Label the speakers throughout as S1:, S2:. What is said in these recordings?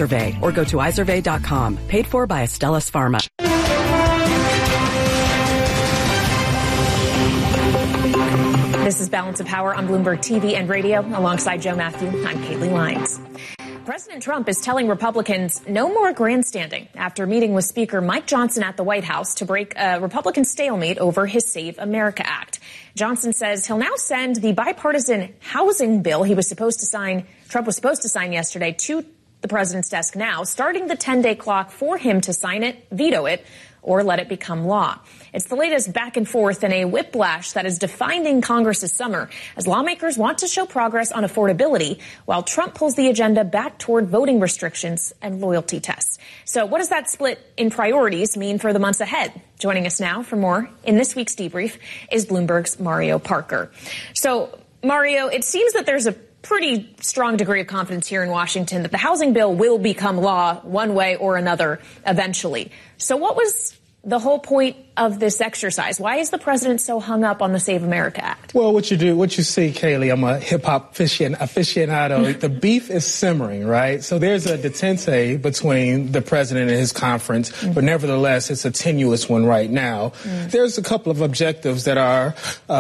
S1: Izervay or go to izervay.com. Paid for by Astellas Pharma.
S2: This is Balance of Power on Bloomberg TV and radio. Alongside Joe Matthew, I'm Kaylee Lyons. President Trump is telling Republicans no more grandstanding after meeting with Speaker Mike Johnson at the White House to break a Republican stalemate over his Save America Act. Johnson says he'll now send the bipartisan housing bill Trump was supposed to sign yesterday to the president's desk now, starting the 10-day clock for him to sign it, veto it, or let it become law. It's the latest back and forth in a whiplash that is defining Congress's summer as lawmakers want to show progress on affordability while Trump pulls the agenda back toward voting restrictions and loyalty tests. So what does that split in priorities mean for the months ahead? Joining us now for more in this week's debrief is Bloomberg's Mario Parker. So, Mario, it seems that there's a pretty strong degree of confidence here in Washington that the housing bill will become law one way or another eventually. So what was the whole point of this exercise? Why is the president so hung up on the Save America Act?
S3: Well, what you see, Kaylee, I'm a hip-hop aficionado. The beef is simmering, right? So there's a detente between the president and his conference, but nevertheless, it's a tenuous one right now. There's a couple of objectives that are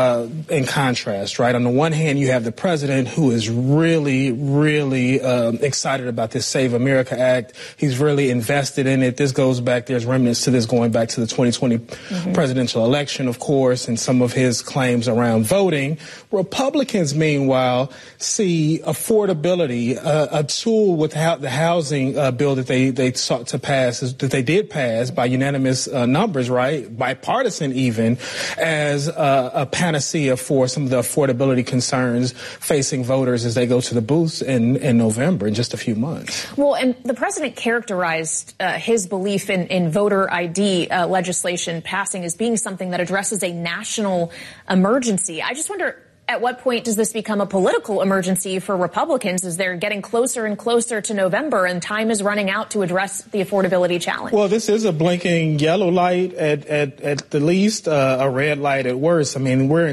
S3: in contrast, right? On the one hand, you have the president who is really, really excited about this Save America Act. He's really invested in it. There's remnants to this going back to the 2020 presidential election, of course, and some of his claims around voting. Republicans, meanwhile, see affordability, a tool with the housing bill that they sought to pass, that they did pass by unanimous numbers, right, bipartisan even, as a panacea for some of the affordability concerns facing voters as they go to the booths in November, in just a few months.
S2: Well, and the president characterized his belief in voter ID legislation passing as being something that addresses a national emergency. I just wonder, at what point does this become a political emergency for Republicans as they're getting closer and closer to November and time is running out to address the affordability challenge? Well,
S3: this is a blinking yellow light at the least, a red light at worst. I mean, we're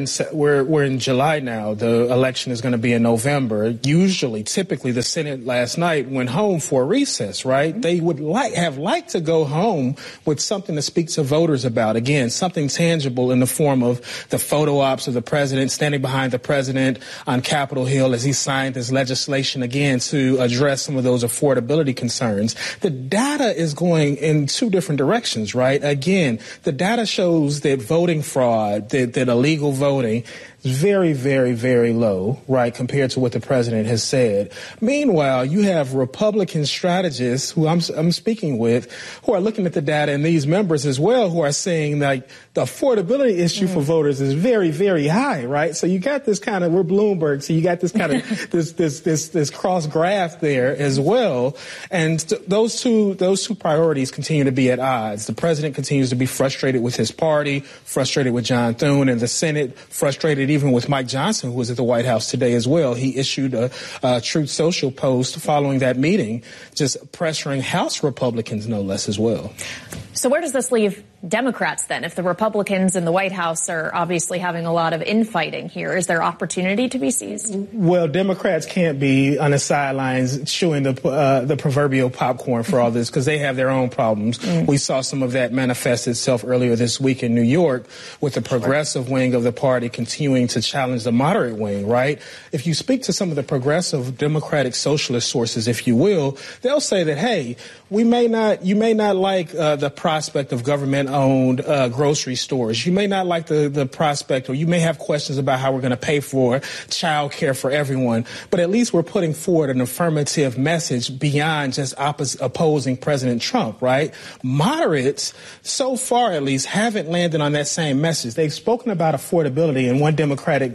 S3: in July now. The election is going to be in November. Typically, the Senate last night went home for a recess, right? They would have liked to go home with something to speak to voters about. Again, something tangible in the form of the photo ops of the president standing behind the president on Capitol Hill as he signed this legislation again to address some of those affordability concerns. The data is going in two different directions, right? Again, the data shows that voting fraud, that illegal voting is very, very, very low, right, compared to what the president has said. Meanwhile, you have Republican strategists who I'm speaking with who are looking at the data, and these members as well, who are saying like the affordability issue for voters is very, very high, right? So you got this kind of, we're Bloomberg, so you got this kind of this cross graph there as well. And those two priorities continue to be at odds. The president continues to be frustrated with his party, frustrated with John Thune, and the Senate frustrated even with Mike Johnson, who was at the White House today as well. He issued a Truth Social post following that meeting, just pressuring House Republicans, no less, as well.
S2: So where does this leave Democrats then? If the Republicans in the White House are obviously having a lot of infighting here, is there opportunity to be seized?
S3: Well, Democrats can't be on the sidelines chewing the proverbial popcorn for all this because they have their own problems. We saw some of that manifest itself earlier this week in New York with the progressive wing of the party continuing to challenge the moderate wing, right? If you speak to some of the progressive Democratic socialist sources, if you will, they'll say that, hey, you may not like the prospect of government-owned grocery stores. You may not like the prospect, or you may have questions about how we're going to pay for child care for everyone. But at least we're putting forward an affirmative message beyond just opposing President Trump, right? Moderates, so far at least, haven't landed on that same message. They've spoken about affordability, and one Democratic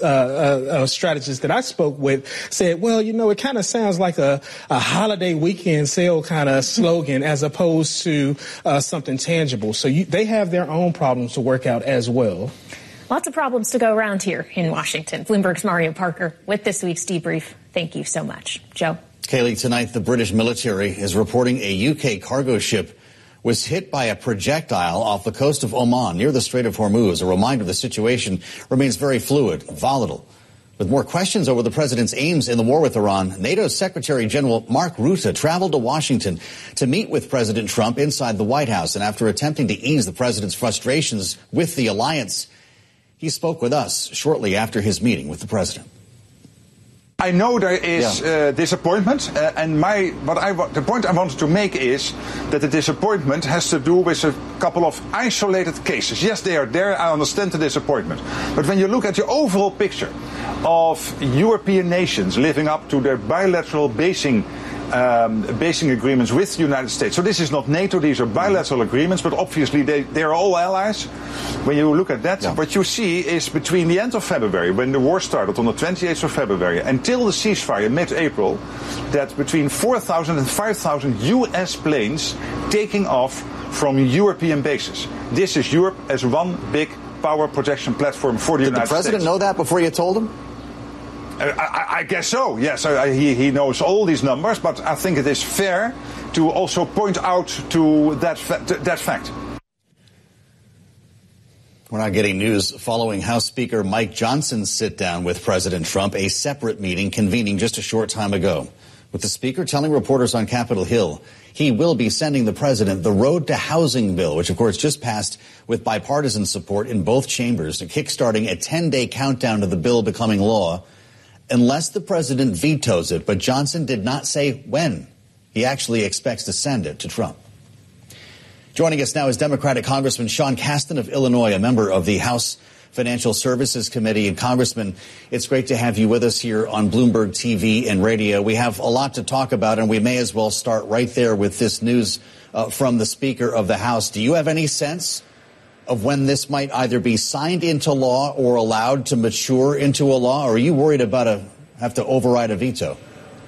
S3: strategist that I spoke with said, well, it kind of sounds like a holiday weekend sale kind of slogan as opposed to something tangible. So they have their own problems to work out as well.
S2: Lots of problems to go around here in Washington. Bloomberg's Mario Parker with this week's debrief. Thank you so much. Joe.
S4: Kaylee, tonight the British military is reporting a UK cargo ship was hit by a projectile off the coast of Oman near the Strait of Hormuz. A reminder the situation remains very fluid, volatile. With more questions over the president's aims in the war with Iran, NATO Secretary General Mark Rutte traveled to Washington to meet with President Trump inside the White House. And after attempting to ease the president's frustrations with the alliance, he spoke with us shortly after his meeting with the president.
S5: I know there is disappointment, and the point I wanted to make is that the disappointment has to do with a couple of isolated cases. Yes, they are there. I understand the disappointment. But when you look at the overall picture of European nations living up to their bilateral basing agreements with the United States. So this is not NATO, these are bilateral agreements, but obviously they are all allies. When you look at that, what you see is between the end of February, when the war started on the 28th of February, until the ceasefire mid-April, that between 4,000 and 5,000 US planes taking off from European bases. This is Europe as one big power projection platform for the United States.
S4: Did the president know that before you told him?
S5: I guess so, yes. He knows all these numbers, but I think it is fair to also point out to that fact.
S4: We're now getting news following House Speaker Mike Johnson's sit-down with President Trump, a separate meeting convening just a short time ago, with the Speaker telling reporters on Capitol Hill he will be sending the president the Road to Housing bill, which, of course, just passed with bipartisan support in both chambers, kickstarting a 10-day countdown to the bill becoming law, unless the president vetoes it. But Johnson did not say when he actually expects to send it to Trump. Joining us now is Democratic Congressman Sean Casten of Illinois, a member of the House Financial Services Committee. And Congressman, it's great to have you with us here on Bloomberg TV and radio. We have a lot to talk about, and we may as well start right there with this news from the Speaker of the House. Do you have any sense of when this might either be signed into law or allowed to mature into a law? Or are you worried about have to override a veto?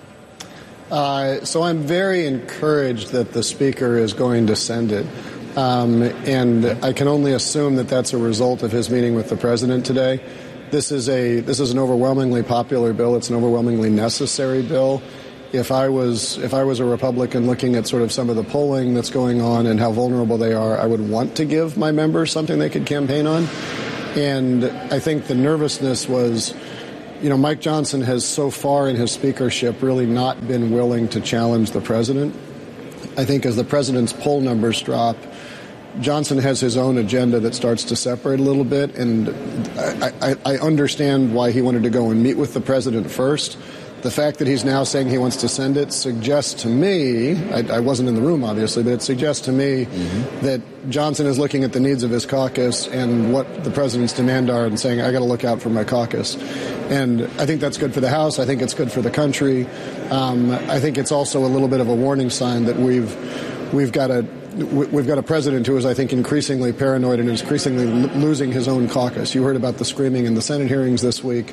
S6: So I'm very encouraged that the Speaker is going to send it. And I can only assume that that's a result of his meeting with the president today. This is an overwhelmingly popular bill. It's an overwhelmingly necessary bill. If I was a Republican looking at sort of some of the polling that's going on and how vulnerable they are, I would want to give my members something they could campaign on. And I think the nervousness was, Mike Johnson has so far in his speakership really not been willing to challenge the president. I think as the president's poll numbers drop, Johnson has his own agenda that starts to separate a little bit. And I understand why he wanted to go and meet with the president first. The fact that he's now saying he wants to send it suggests to me, I wasn't in the room obviously, but it suggests to me that Johnson is looking at the needs of his caucus and what the president's demand are and saying, I got to look out for my caucus. And I think that's good for the House. I think it's good for the country. I think it's also a little bit of a warning sign that we've got a president who is, I think, increasingly paranoid and is increasingly losing his own caucus. You heard about the screaming in the Senate hearings this week.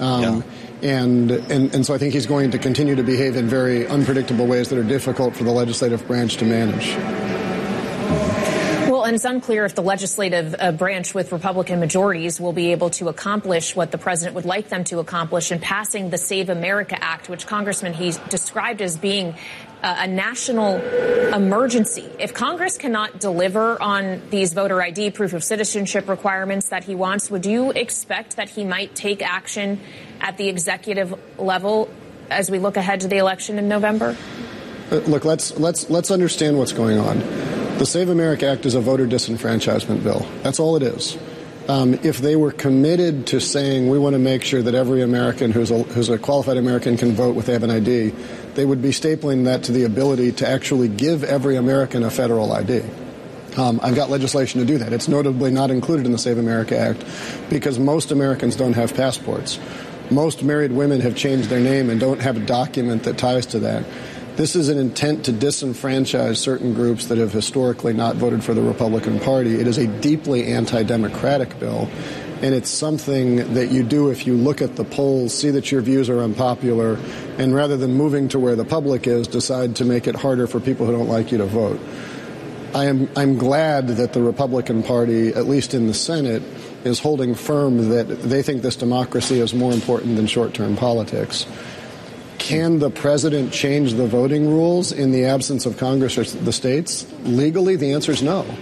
S6: And so I think he's going to continue to behave in very unpredictable ways that are difficult for the legislative branch to manage.
S2: Well, and it's unclear if the legislative branch with Republican majorities will be able to accomplish what the president would like them to accomplish in passing the Save America Act, which, Congressman, he's described as being a national emergency. If Congress cannot deliver on these voter ID, proof of citizenship requirements that he wants, would you expect that he might take action at the executive level as we look ahead to the election in November?
S6: Look, let's understand what's going on. The Save America Act is a voter disenfranchisement bill. That's all it is. If they were committed to saying we want to make sure that every American who's a qualified American can vote if they have an ID, they would be stapling that to the ability to actually give every American a federal ID. I've got legislation to do that. It's notably not included in the Save America Act because most Americans don't have passports. Most married women have changed their name and don't have a document that ties to that. This is an intent to disenfranchise certain groups that have historically not voted for the Republican Party. It is a deeply anti-democratic bill, and it's something that you do if you look at the polls, see that your views are unpopular, and rather than moving to where the public is, decide to make it harder for people who don't like you to vote. I'm glad that the Republican Party, at least in the Senate, is holding firm that they think this democracy is more important than short-term politics. Can the president change the voting rules in the absence of Congress or the states? Legally, the answer is no.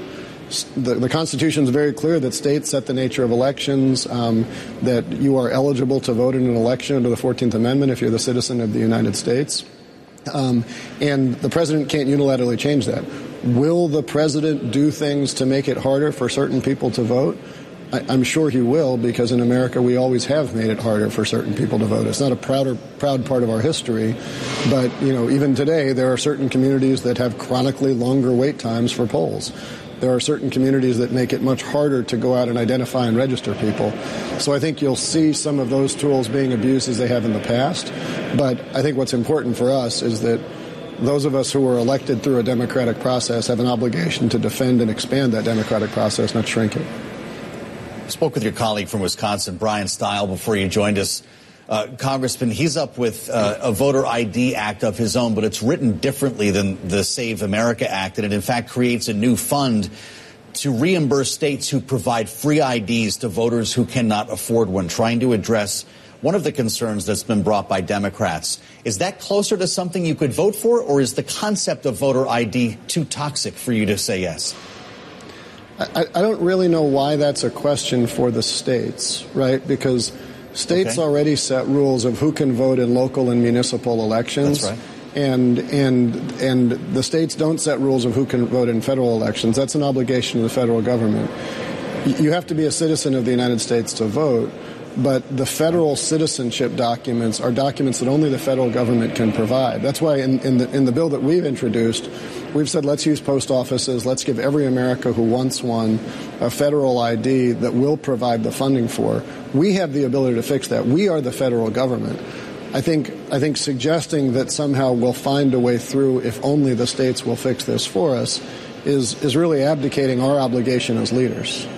S6: The Constitution is very clear that states set the nature of elections, that you are eligible to vote in an election under the 14th Amendment if you're the citizen of the United States. And the president can't unilaterally change that. Will the president do things to make it harder for certain people to vote? I'm sure he will, because in America we always have made it harder for certain people to vote. It's not a proud part of our history, but even today there are certain communities that have chronically longer wait times for polls. There are certain communities that make it much harder to go out and identify and register people. So I think you'll see some of those tools being abused as they have in the past. But I think what's important for us is that those of us who were elected through a democratic process have an obligation to defend and expand that democratic process, not shrink it.
S4: Spoke with your colleague from Wisconsin, Brian Stile, before you joined us. Congressman, he's up with a voter ID act of his own, but it's written differently than the Save America Act, and it in fact creates a new fund to reimburse states who provide free IDs to voters who cannot afford one, trying to address one of the concerns that's been brought by Democrats. Is that closer to something you could vote for, or is the concept of voter ID too toxic for you to say yes?
S6: I don't really know why that's a question for the states, right? Because states already set rules of who can vote in local and municipal elections.
S4: That's right.
S6: And the states don't set rules of who can vote in federal elections. That's an obligation of the federal government. You have to be a citizen of the United States to vote, but the federal citizenship documents are documents that only the federal government can provide. That's why in the bill that we've introduced, we've said let's use post offices, let's give every American who wants one a federal ID that we'll provide the funding for. We have the ability to fix that. We are the federal government. I think suggesting that somehow we'll find a way through if only the states will fix this for us is really abdicating our obligation as leaders.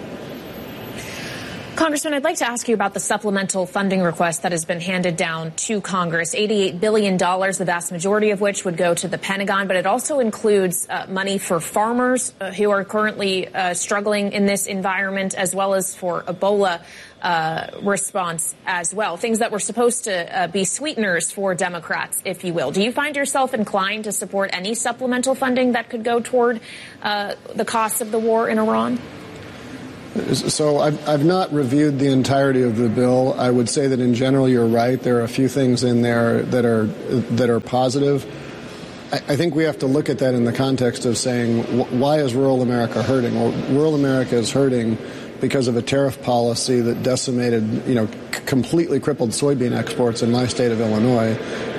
S2: Congressman, I'd like to ask you about the supplemental funding request that has been handed down to Congress. $88 billion, the vast majority of which would go to the Pentagon, but it also includes money for farmers who are currently struggling in this environment, as well as for Ebola response as well. Things that were supposed to be sweeteners for Democrats, if you will. Do you find yourself inclined to support any supplemental funding that could go toward the costs of the war in Iran?
S6: So I've not reviewed the entirety of the bill. I would say that in general you're right. There are a few things in there that are positive. I think we have to look at that in the context of saying, why is rural America hurting? Well, rural America is hurting because of a tariff policy that decimated, completely crippled soybean exports in my state of Illinois,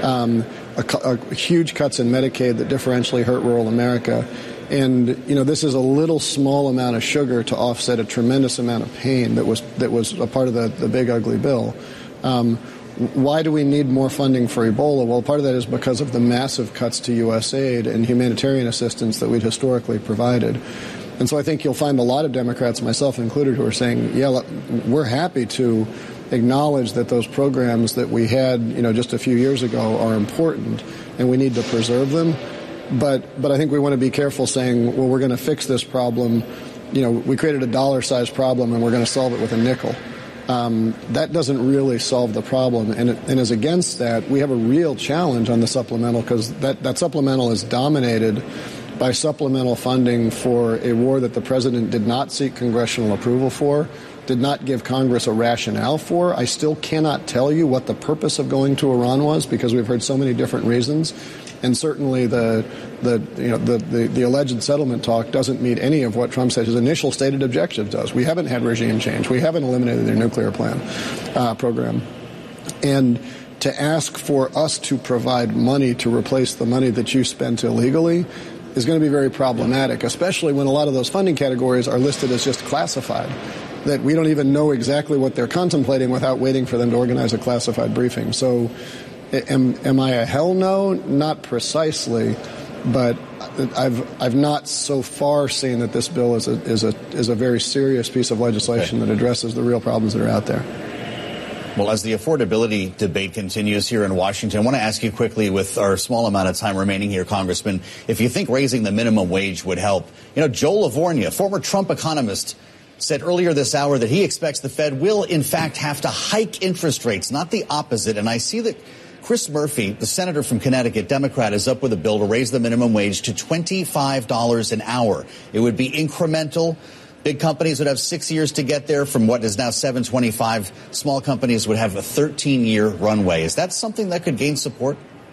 S6: huge cuts in Medicaid that differentially hurt rural America. And, this is a little small amount of sugar to offset a tremendous amount of pain that was a part of the big, ugly bill. Why do we need more funding for Ebola? Well, part of that is because of the massive cuts to U.S. aid and humanitarian assistance that we'd historically provided. And so I think you'll find a lot of Democrats, myself included, who are saying, yeah, we're happy to acknowledge that those programs that we had, just a few years ago are important and we need to preserve them. But I think we want to be careful saying, well, we're going to fix this problem. We created a dollar-sized problem and we're going to solve it with a nickel. That doesn't really solve the problem. And as against that, we have a real challenge on the supplemental because that supplemental is dominated by supplemental funding for a war that the president did not seek congressional approval for, did not give Congress a rationale for. I still cannot tell you what the purpose of going to Iran was because we've heard so many different reasons. And certainly the alleged settlement talk doesn't meet any of what Trump said his initial stated objective does. We haven't had regime change. We haven't eliminated their nuclear program. And to ask for us to provide money to replace the money that you spent illegally is going to be very problematic, especially when a lot of those funding categories are listed as just classified, that we don't even know exactly what they're contemplating without waiting for them to organize a classified briefing. So am I a hell no? Not precisely, but I've not so far seen that this bill is a very serious piece of legislation that addresses the real problems that are out there.
S4: Well, as the affordability debate continues here in Washington, I want to ask you quickly, with our small amount of time remaining here, Congressman, if you think raising the minimum wage would help. Joe Livornia, former Trump economist, said earlier this hour that he expects the Fed will, in fact, have to hike interest rates, not the opposite. And I see that Chris Murphy, the senator from Connecticut, Democrat, is up with a bill to raise the minimum wage to $25 an hour. It would be incremental. Big companies would have 6 years to get there from what is now $7.25. Small companies would have a 13-year runway. Is that something that could gain support?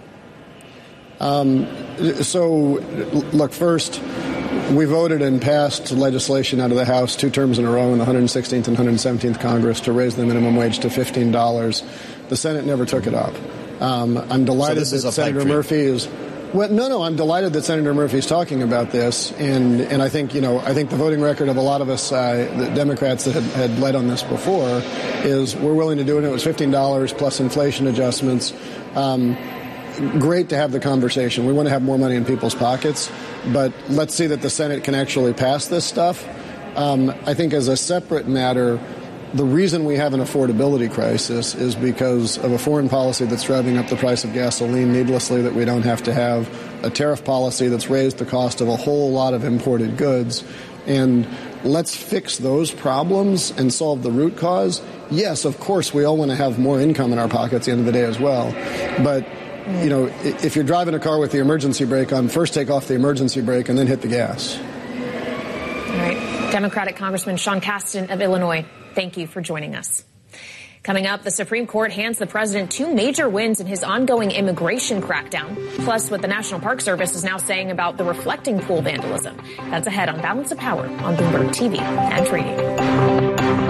S6: So, look, first, we voted and passed legislation out of the House 2 terms in a row in the 116th and 117th Congress to raise the minimum wage to $15. The Senate never took it up. I'm delighted that Senator Murphy is... Well, no, I'm delighted that Senator Murphy's talking about this, and I think, I think the voting record of a lot of us, the Democrats that had led on this before, is we're willing to do it. It was $15 plus inflation adjustments. Great to have the conversation. We want to have more money in people's pockets, but let's see that the Senate can actually pass this stuff. I think as a separate matter, the reason we have an affordability crisis is because of a foreign policy that's driving up the price of gasoline needlessly, that we don't have to have, a tariff policy that's raised the cost of a whole lot of imported goods. And let's fix those problems and solve the root cause. Yes, of course, we all want to have more income in our pockets at the end of the day as well. But, if you're driving a car with the emergency brake on, first take off the emergency brake and then hit the gas.
S2: All right. Democratic Congressman Sean Casten of Illinois, thank you for joining us. Coming up, the Supreme Court hands the president 2 major wins in his ongoing immigration crackdown, plus what the National Park Service is now saying about the reflecting pool vandalism. That's ahead on Balance of Power on Bloomberg TV and Radio.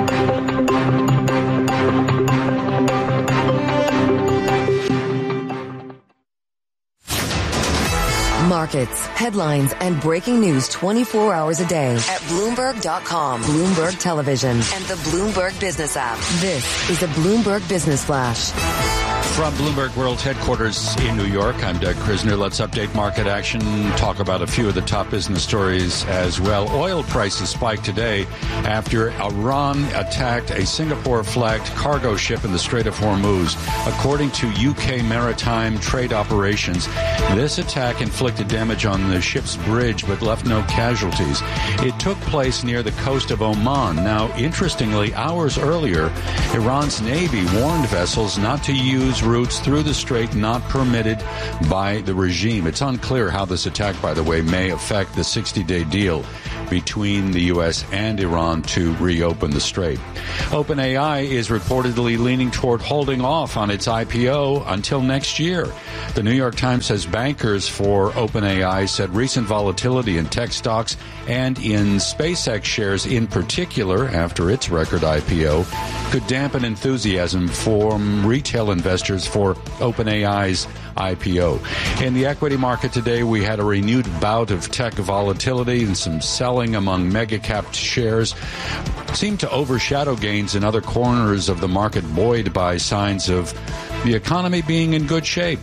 S7: Markets, headlines, and breaking news 24 hours a day at Bloomberg.com, Bloomberg Television, and the Bloomberg Business app. This is a Bloomberg Business Flash.
S8: From Bloomberg World Headquarters in New York, I'm Doug Krisner. Let's update market action, talk about a few of the top business stories as well. Oil prices spiked today after Iran attacked a Singapore-flagged cargo ship in the Strait of Hormuz. According to UK Maritime Trade Operations, this attack inflicted damage on the ship's bridge but left no casualties. It took place near the coast of Oman. Now, interestingly, hours earlier, Iran's Navy warned vessels not to use routes through the strait not permitted by the regime. It's unclear how this attack, by the way, may affect the 60-day deal between the U.S. and Iran to reopen the strait. OpenAI is reportedly leaning toward holding off on its IPO until next year. The New York Times says bankers for OpenAI said recent volatility in tech stocks and in SpaceX shares in particular after its record IPO could dampen enthusiasm from retail investors for OpenAI's IPO. In the equity market today, we had a renewed bout of tech volatility and some selling among mega-cap shares seemed to overshadow gains in other corners of the market, buoyed by signs of the economy being in good shape.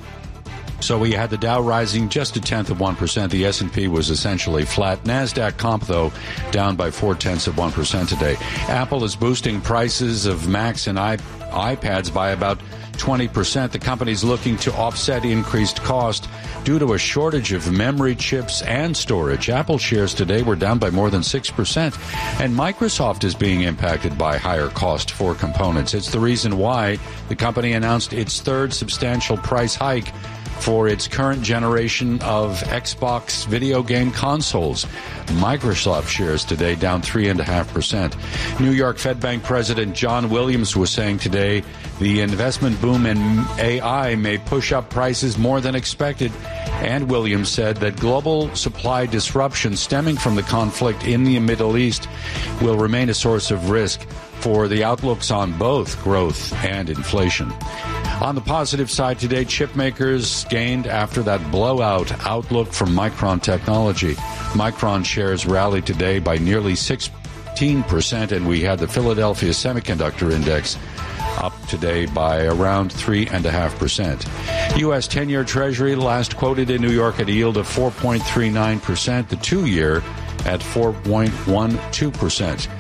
S8: So we had the Dow rising just 0.1%. The S&P was essentially flat. NASDAQ comp, though, down by 0.4% today. Apple is boosting prices of Macs and iPads by about 20%. The company's looking to offset increased cost due to a shortage of memory chips and storage. Apple shares today were down by more than 6%. And Microsoft is being impacted by higher cost for components. It's the reason why the company announced its third substantial price hike for its current generation of Xbox video game consoles. Microsoft shares today down 3.5%. New York Fed Bank President John Williams was saying today the investment boom in AI may push up prices more than expected. And Williams said that global supply disruption stemming from the conflict in the Middle East will remain a source of risk for the outlooks on both growth and inflation. On the positive side today, chip makers gained after that blowout outlook from Micron Technology. Micron shares rallied today by nearly 16%, and we had the Philadelphia Semiconductor Index up today by around 3.5%. U.S. 10-year Treasury last quoted in New York at a yield of 4.39%, the 2-year at 4.12%.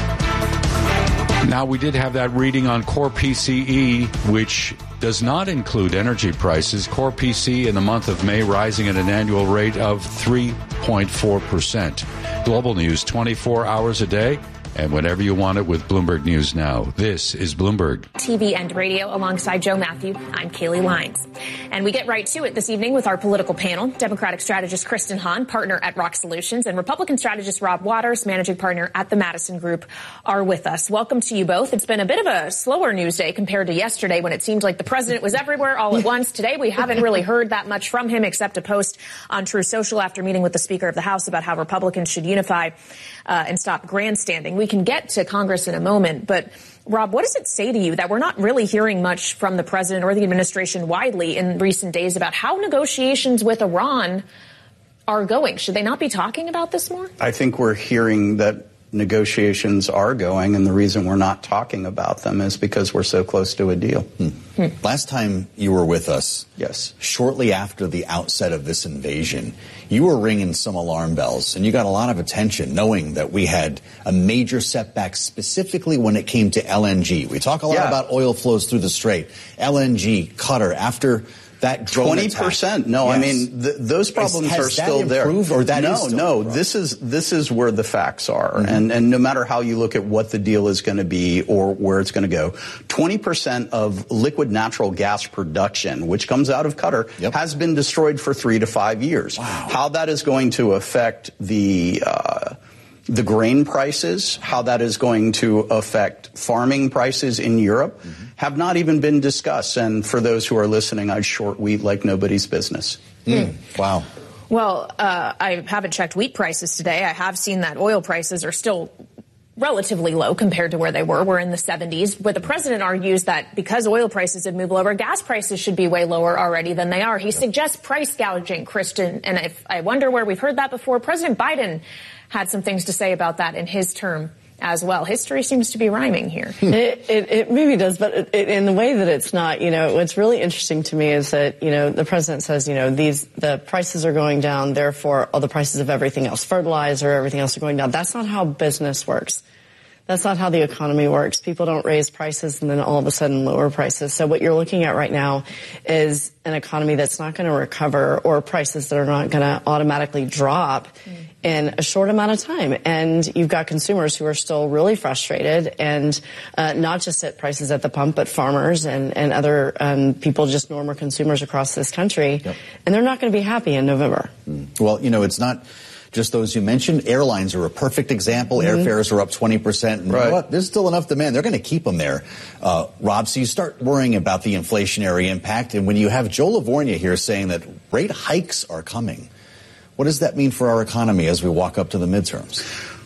S8: Now, we did have that reading on core PCE, which does not include energy prices. Core PCE in the month of May rising at an annual rate of 3.4%. Global news 24 hours a day and whenever you want it with Bloomberg News Now. This is Bloomberg.
S2: TV and radio alongside Joe Matthew. I'm Kaylee Lyons. And we get right to it this evening with our political panel. Democratic strategist Kristen Hahn, partner at Rock Solutions, and Republican strategist Rob Waters, managing partner at the Madison Group, are with us. Welcome to you both. It's been a bit of a slower news day compared to yesterday when it seemed like the president was everywhere all at once. Today, we haven't really heard that much from him except a post on True Social after meeting with the Speaker of the House about how Republicans should unify and stop grandstanding. We can get to Congress in a moment, but Rob, what does it say to you that we're not really hearing much from the president or the administration widely in recent days about how negotiations with Iran are going? Should they not be talking about this more?
S9: I think we're hearing that negotiations are going, and the reason we're not talking about them is because we're so close to a deal.
S4: Last time you were with us,
S9: yes,
S4: shortly after the outset of this invasion, you were ringing some alarm bells, and you got a lot of attention knowing that we had a major setback specifically when it came to LNG. We talk a lot about oil flows through the Strait. LNG, Qatar, after that drone
S9: 20%.
S4: Attack.
S9: No,
S4: yes.
S9: I mean, those problems are still there.
S4: Or that
S9: no, this is where the facts are. And no matter how you look at what the deal is going to be or where it's going to go, 20% of liquid natural gas production, which comes out of Qatar, has been destroyed for 3 to 5 years.
S4: Wow.
S9: How that is going to affect the grain prices, how that is going to affect farming prices in Europe, have not even been discussed. And for those who are listening, I'd short wheat like nobody's business.
S4: Wow.
S2: Well, I haven't checked wheat prices today. I have seen that oil prices are still relatively low compared to where they were. We're in the 70s. But the president argues that because oil prices have moved lower, gas prices should be way lower already than they are. He suggests price gouging, Kristen. And I wonder where we've heard that before. President Biden had some things to say about that in his term as well. History seems to be rhyming here.
S10: It maybe does, but in the way that it's not, what's really interesting to me is that, the president says, the prices are going down, therefore all the prices of everything else, fertilizer, everything else are going down. That's not how business works. That's not how the economy works. People don't raise prices and then all of a sudden lower prices. So what you're looking at right now is an economy that's not going to recover, or prices that are not going to automatically drop in a short amount of time. And you've got consumers who are still really frustrated, and not just at prices at the pump, but farmers and other people, just normal consumers across this country. And they're not going to be happy in November.
S4: Well, it's not just those you mentioned. Airlines are a perfect example. Airfares are up 20%. And you know what? There's still enough demand. They're going to keep them there. Rob, so you start worrying about the inflationary impact. And when you have Joe Livornia here saying that rate hikes are coming, what does that mean for our economy as we walk up to the midterms?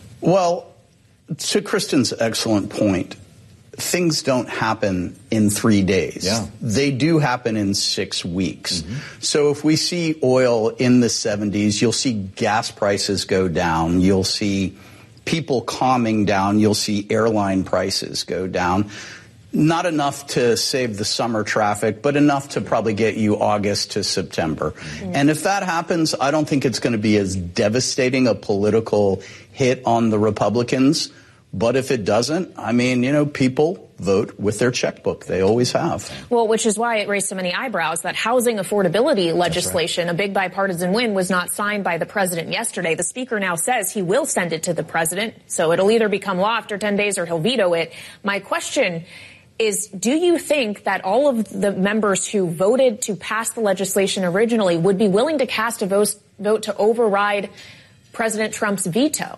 S9: Well, to Kristen's excellent point, things don't happen in 3 days. They do happen in 6 weeks. So if we see oil in the 70s, you'll see gas prices go down. You'll see people calming down. You'll see airline prices go down. Not enough to save the summer traffic, but enough to probably get you August to September. And if that happens, I don't think it's going to be as devastating a political hit on the Republicans. But if it doesn't, people vote with their checkbook. They always have.
S2: Well, which is why it raised so many eyebrows that housing affordability legislation, a big bipartisan win, was not signed by the president yesterday. The speaker now says he will send it to the president. So it'll either become law after 10 days or he'll veto it. My question is, do you think that all of the members who voted to pass the legislation originally would be willing to cast a vote to override President Trump's veto?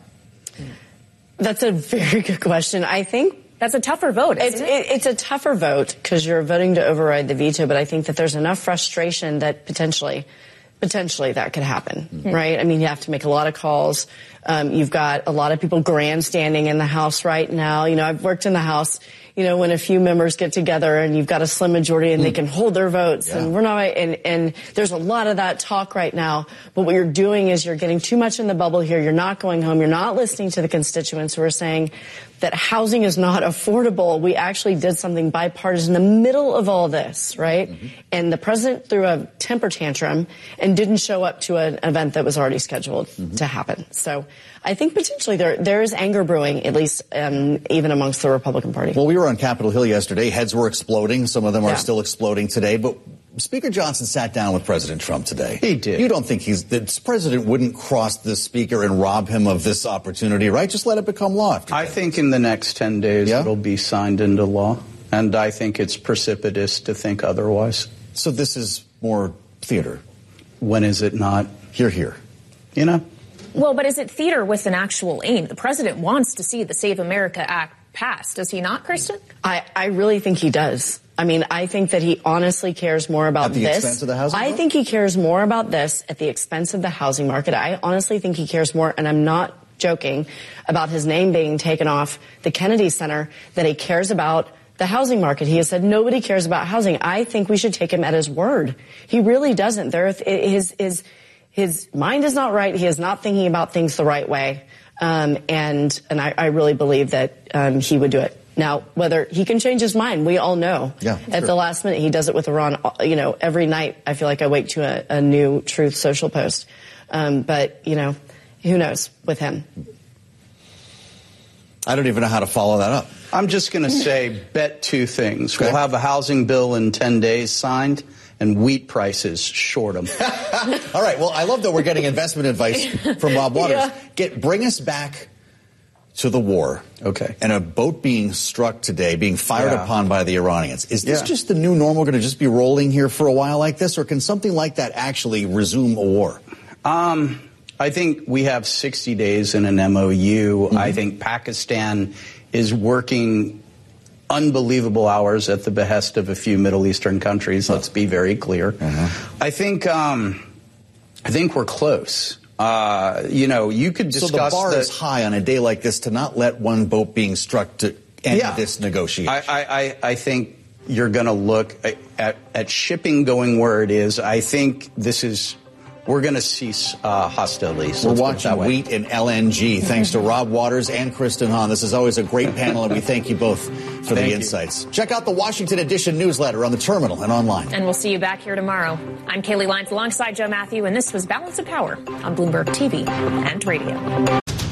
S10: That's a very good question. I think
S2: that's a tougher vote, isn't it?
S10: It's a tougher vote because you're voting to override the veto, but I think that there's enough frustration that potentially that could happen, right? I mean, you have to make a lot of calls. You've got a lot of people grandstanding in the House right now. I've worked in the House, when a few members get together and you've got a slim majority and they can hold their votes and we're not, and there's a lot of that talk right now. But what you're doing is you're getting too much in the bubble here. You're not going home. You're not listening to the constituents who are saying that housing is not affordable. We actually did something bipartisan in the middle of all this, right? And the president threw a temper tantrum and didn't show up to an event that was already scheduled to happen. So I think potentially there is anger brewing, at least even amongst the Republican Party.
S4: Well, we were on Capitol Hill yesterday. Heads were exploding. Some of them are still exploding today. But Speaker Johnson sat down with President Trump today.
S9: He did.
S4: You don't think the president wouldn't cross the speaker and rob him of this opportunity, right? Just let it become law.
S9: I think in the next 10 days it'll be signed into law, and I think it's precipitous to think otherwise.
S4: So this is more theater.
S9: When is it not?
S4: Here.
S9: You know?
S2: Well, but is it theater with an actual aim? The president wants to see the Save America Act passed. Does he not, Kristen?
S10: I really think he does. I mean, I think that he honestly cares more about this.
S4: At the expense of the housing market?
S10: I think he cares more about this at the expense of the housing market. I honestly think he cares more, and I'm not joking, about his name being taken off the Kennedy Center, that he cares about the housing market. He has said nobody cares about housing. I think we should take him at his word. He really doesn't. His mind is not right. He is not thinking about things the right way. And I really believe that he would do it. Now, whether he can change his mind, we all know.
S4: Yeah,
S10: at the last minute, he does it with Iran. You know, every night I feel like I wake to a new Truth Social post. But, you know, who knows with him.
S4: I don't even know how to follow that up.
S9: I'm just going to say bet two things. Okay. We'll have a housing bill in 10 days signed, and wheat prices short them.
S4: All right. Well, I love that we're getting investment advice from Rob Waters.
S10: Yeah.
S4: Bring us back to the war.
S9: Okay.
S4: And a boat being struck today, being fired upon by the Iranians. Is this just the new normal, going to just be rolling here for a while like this, or can something like that actually resume a war?
S9: I think we have 60 days in an MOU. I think Pakistan is working unbelievable hours at the behest of a few Middle Eastern countries. Let's be very clear. I think we're close. You know, you could discuss.
S4: So the bar is high on a day like this to not let one boat being struck to end this negotiation.
S9: I think you're going to look at shipping going where it is. I think we're going to cease hostilities.
S4: We're watching wheat and LNG. Thanks to Rob Waters and Kristen Hahn. This is always a great panel, and we thank you both for the insights. Check out the Washington Edition newsletter on the terminal and online.
S2: And we'll see you back here tomorrow. I'm Kaylee Lyons alongside Joe Matthew, and this was Balance of Power on Bloomberg TV and Radio.